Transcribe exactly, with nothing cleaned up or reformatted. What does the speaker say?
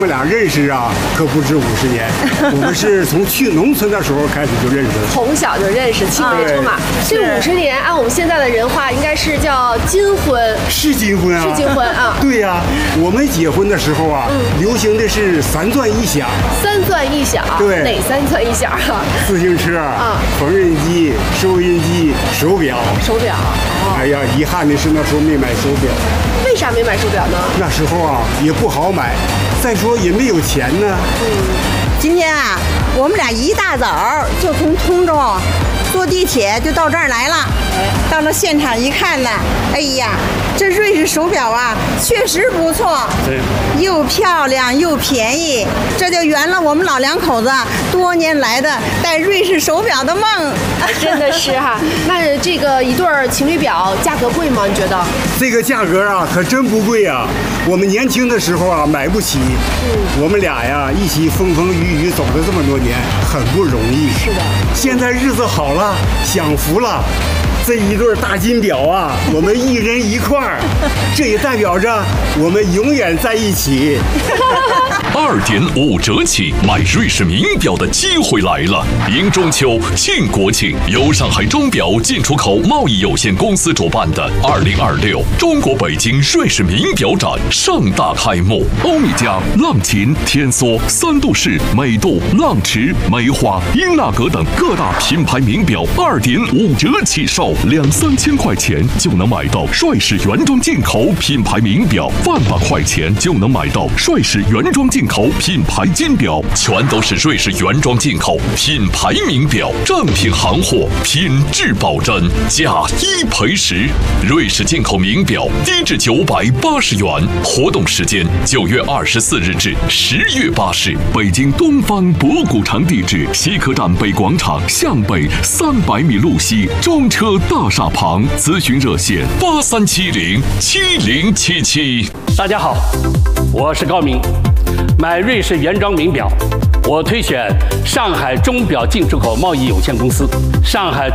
我们俩认识啊，可不止五十年。我们是从去农村的时候开始就认识的， 从小就认识，青梅竹马。这五十年，按我们现在的人话，应该是叫金婚。 是金婚啊， 是金婚啊。 对呀、啊，我们结婚的时候啊，嗯、流行的是三钻一响。 三钻一响， 对， 哪三钻一响啊？ 自行车啊，缝纫机、收音机、手表。 手表。 哦、哎呀，遗憾的是那时候没买手表。 为啥没买手表呢？ 那时候啊也不好买，再说也没有钱呢。 嗯，今天啊，我们俩一大早就从通州坐地铁就到这儿来了。到了现场一看呢，哎呀，这瑞士手表啊，确实不错， 对， 又漂亮又便宜，这就圆了我们老两口子多年来的戴瑞士手表的梦。 真的是哈，那这个一对情侣表价格贵吗？你觉得？ 这个价格啊，可真不贵啊。我们年轻的时候啊，买不起。嗯，我们俩呀，一起风风雨雨走了这么多年，很不容易。 是的。 现在日子好了，享福了。这一对大金表啊，我们一人一块儿，这也代表着我们永远在一起。 二点五折起买瑞士名表的机会来了！迎中秋、庆国庆，由上海钟表进出口贸易有限公司主办的二零二六中国北京瑞士名表展盛大开幕。欧米茄、浪琴、天梭、三度式、美度、浪驰、梅花、英纳格等各大品牌名表二点五折起售，两三千块钱就能买到瑞士原装进口品牌名表，万把块钱就能买到瑞士原装进口品牌金表，全都是瑞士原装进口品牌名表，正品行货，品质保真，价一赔十。瑞士进口名表低至九百八十元，活动时间九月二十四日至十月八日。北京东方博古城地址：西客站北广场向北三百米路西中车大厦旁。咨询热线：八三七零七零七七。 大家好，我是高明。买瑞士原装名表，我推选上海钟表进出口贸易有限公司。上海